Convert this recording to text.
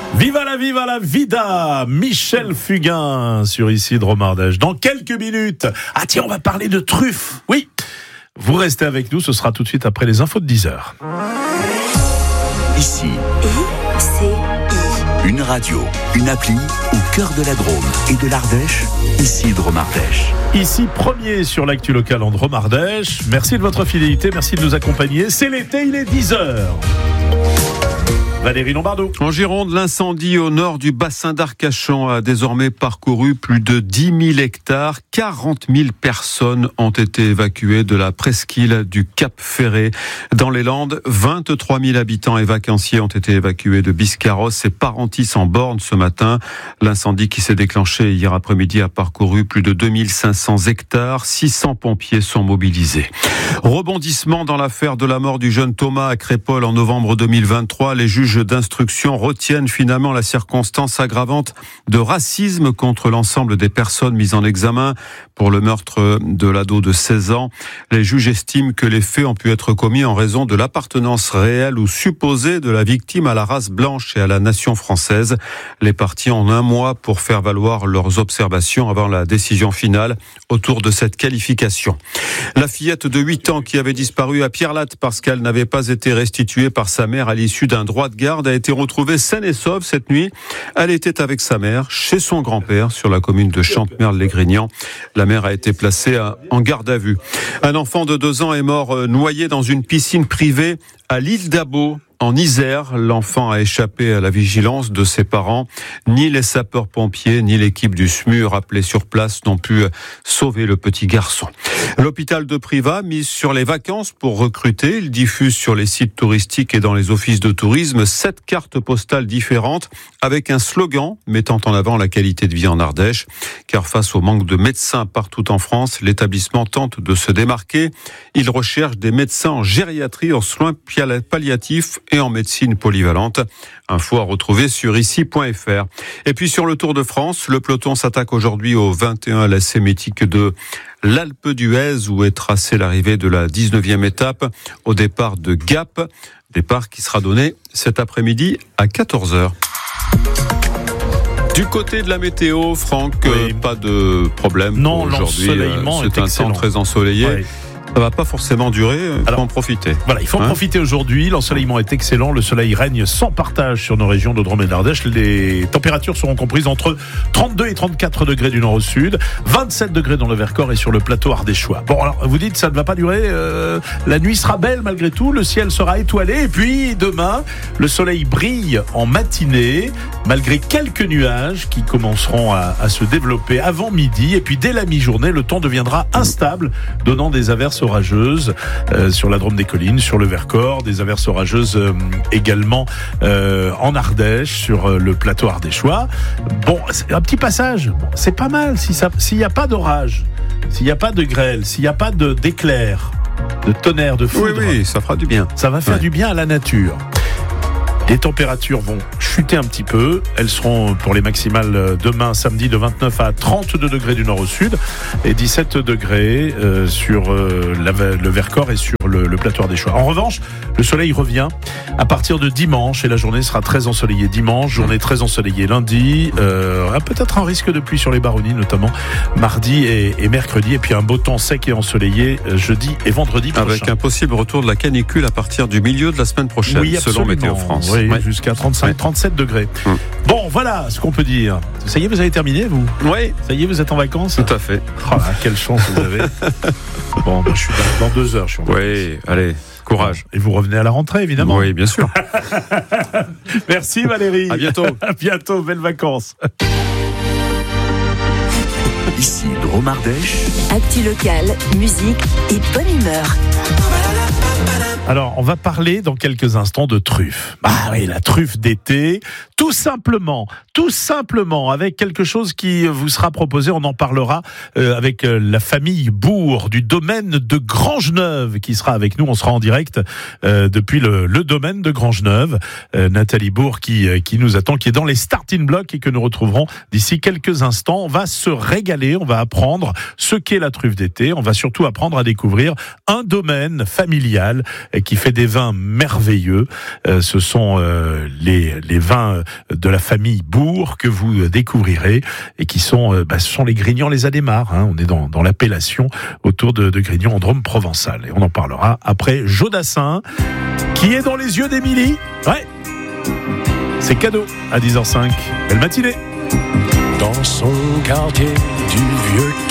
Viva la vida, Michel Fugain sur Ici Dromardèche. Dans quelques minutes, on va parler de truffes. Oui, vous restez avec nous, ce sera tout de suite après les infos de 10h. Ici, une radio, une appli au cœur de la Drôme et de l'Ardèche. Ici Dromardèche. Ici, premier sur l'actu locale en Dromardèche. Merci de votre fidélité, merci de nous accompagner. C'est l'été, il est 10h. Valérie Lombardo. En Gironde, l'incendie au nord du bassin d'Arcachon a désormais parcouru plus de 10 000 hectares. 40 000 personnes ont été évacuées de la presqu'île du Cap Ferré. Dans les Landes, 23 000 habitants et vacanciers ont été évacués de Biscarrosse et Parentis en Borne ce matin. L'incendie qui s'est déclenché hier après-midi a parcouru plus de 2500 hectares. 600 pompiers sont mobilisés. Rebondissement dans l'affaire de la mort du jeune Thomas à Crépol en novembre 2023. Les juges d'instruction retiennent finalement la circonstance aggravante de racisme contre l'ensemble des personnes mises en examen pour le meurtre de l'ado de 16 ans. Les juges estiment que les faits ont pu être commis en raison de l'appartenance réelle ou supposée de la victime à la race blanche et à la nation française. Les parties ont 1 mois pour faire valoir leurs observations avant la décision finale autour de cette qualification. La fillette de 8 ans qui avait disparu à Pierrelatte parce qu'elle n'avait pas été restituée par sa mère à l'issue d'un droit de garde a été retrouvée saine et sauve cette nuit. Elle était avec sa mère chez son grand-père sur la commune de Chantemerle-les-Grignan. La mère a été placée en garde à vue. Un enfant de 2 ans est mort noyé dans une piscine privée à l'île d'Abo. En Isère, l'enfant a échappé à la vigilance de ses parents. Ni les sapeurs-pompiers, ni l'équipe du SMUR appelée sur place n'ont pu sauver le petit garçon. L'hôpital de Privas mise sur les vacances pour recruter. Il diffuse sur les sites touristiques et dans les offices de tourisme 7 cartes postales différentes avec un slogan mettant en avant la qualité de vie en Ardèche. Car face au manque de médecins partout en France, l'établissement tente de se démarquer. Il recherche des médecins en gériatrie, en soins palliatifs et en médecine polyvalente. Info à retrouver sur ici.fr. Et puis sur le Tour de France, le peloton s'attaque aujourd'hui au 21 lacet mythique de l'Alpe d'Huez où est tracée l'arrivée de la 19e étape au départ de Gap. Départ qui sera donné cet après-midi à 14h. Du côté de la météo, Franck, oui. Pas de problème. Non, aujourd'hui. L'ensoleillement c'est est un excellent. temps très ensoleillé. Oui. Ça va pas forcément durer, il faut en profiter. Voilà, il faut en profiter aujourd'hui. L'ensoleillement est excellent. Le soleil règne sans partage sur nos régions de Drôme et d'Ardèche. Les températures seront comprises entre 32 et 34 degrés du nord au sud, 27 degrés dans le Vercors et sur le plateau ardéchois. Bon, alors, vous dites, ça ne va pas durer. La nuit sera belle malgré tout. Le ciel sera étoilé. Et puis, demain, le soleil brille en matinée, malgré quelques nuages qui commenceront à se développer avant midi. Et puis, dès la mi-journée, le temps deviendra instable, donnant des averses orageuses sur la Drôme des Collines, sur le Vercors, des averses orageuses également en Ardèche, sur le plateau ardéchois. Bon, c'est un petit passage, bon, c'est pas mal s'il n'y a pas d'orage, s'il n'y a pas de grêle, s'il n'y a pas d'éclair, de tonnerre, de foudre. Oui, ça fera du bien. Ça va faire du bien à la nature. Les températures vont chuter un petit peu. Elles seront pour les maximales demain, samedi, de 29 à 32 degrés du nord au sud et 17 degrés sur le Vercors et sur le plateau ardéchois. En revanche, le soleil revient à partir de dimanche et la journée sera très ensoleillée dimanche, journée très ensoleillée lundi, peut-être un risque de pluie sur les baronnies, notamment mardi et mercredi, et puis un beau temps sec et ensoleillé jeudi et vendredi prochain. Avec un possible retour de la canicule à partir du milieu de la semaine prochaine, oui, selon Météo France. Oui, jusqu'à 35-37 degrés. Bon, voilà ce qu'on peut dire. Ça y est, vous avez terminé, vous ? Oui. Ça y est, vous êtes en vacances ? Tout à fait. Oh là, quelle chance vous avez. Bon, je suis dans 2 heures, je suis en vacances. Oui, allez, courage. Et vous revenez à la rentrée, évidemment. Oui, bien sûr. Merci Valérie. À bientôt. À bientôt, belles vacances. Ici Dromardèche. Actu locale, musique et bonne humeur. Alors, on va parler dans quelques instants de truffe. Ah oui, la truffe d'été, tout simplement, avec quelque chose qui vous sera proposé. On en parlera avec la famille Bourg du domaine de Grangeneuve qui sera avec nous. On sera en direct depuis le domaine de Grangeneuve. Nathalie Bourg qui nous attend, qui est dans les starting blocks et que nous retrouverons d'ici quelques instants. On va se régaler, on va apprendre ce qu'est la truffe d'été. On va surtout apprendre à découvrir un domaine familial qui fait des vins merveilleux. Ce sont les vins de la famille Bourg que vous découvrirez et qui sont, ce sont les Grignons les Adhémar. On est dans l'appellation autour de Grignon en Drôme provençal. Et on en parlera après Jodassin, qui est dans les yeux d'Émilie. Ouais, c'est cadeau à 10h05. Belle matinée. Dans son quartier du vieux